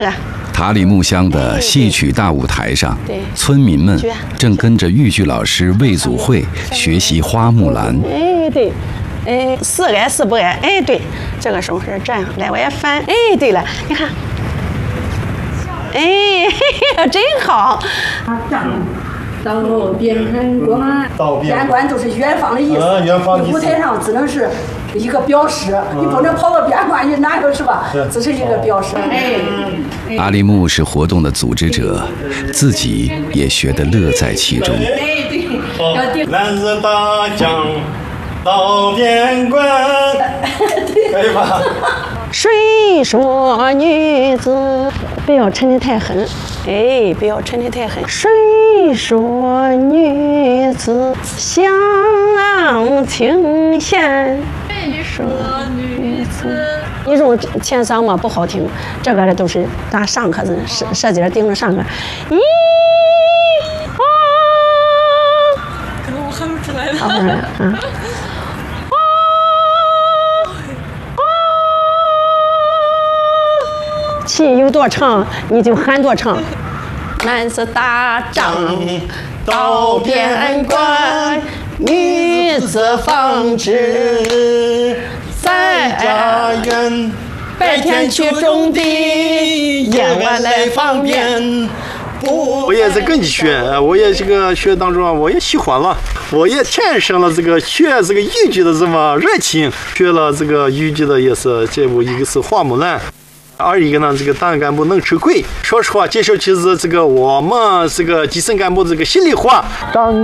塔里木乡的戏曲大舞台上，村民们正跟着豫剧老师魏祖慧学习花木兰。 哎，对，哎，是挨是不挨？哎，对，这个手是这样，来我也翻。哎，对了，你看，哎，嘿嘿，真好。 到边关，边关就是远方的意思。 远方的意思。 舞台上只能是一个标识，你不能跑到边关去，哪有是吧？只是一个标识。 阿里木是活动的组织者，自己也学得乐在其中。 男子大将到边关，可以吧？ 谁说女子不要沉得太狠？哎，不要沉得太狠。谁说女子相情险？谁说女子？你用前嗓嘛不好听，这个都是咱上课舌尖顶着上课。咦啊！ 可能我喊不出来了。 好不是啊。气有多长，你就喊多长。男子打仗到边关，女子纺织在家园。 白天去种地，夜晚来方便。 我也在跟你学，我也这个学当中，我也喜欢了，我也天生了这个学这个豫剧的这么热情，学了这个豫剧的也是这部，一个是花木兰。二一个呢，这个党干部能吃亏。说实话，接受其实这个我们这个基层干部这个心里话。